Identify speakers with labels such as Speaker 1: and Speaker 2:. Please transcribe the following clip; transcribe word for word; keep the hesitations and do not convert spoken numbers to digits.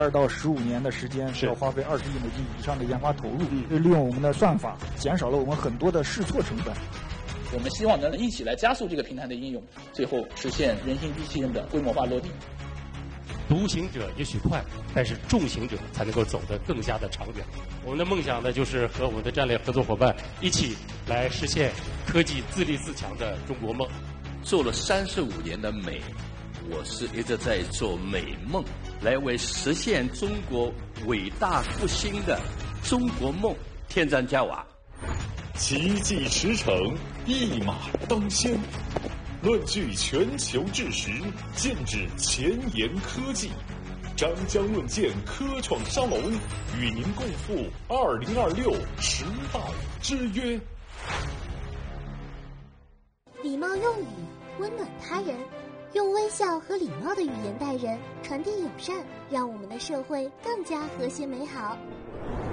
Speaker 1: 二到十五年的时间是要花费二十亿美金以上的研发投入，就利用我们的算法，减少了我们很多的试错成本。
Speaker 2: 我们希望能一起来加速这个平台的应用，最后实现人形机器人的规模化落地。
Speaker 3: 独行者也许快，但是众行者才能够走得更加的长远。我们的梦想呢，就是和我们的战略合作伙伴一起来实现科技自立自强的中国梦。
Speaker 4: 做了三十五年的美，我是一直在做美梦，来为实现中国伟大复兴的中国梦添砖加瓦。
Speaker 5: 奇迹驰骋，一马当先，论据全球智识，剑指前沿科技。张江论剑，科创沙龙，与您共赴二零二六时代之约。
Speaker 6: 礼貌用语，温暖他人，用微笑和礼貌的语言待人，传递友善，让我们的社会更加和谐美好。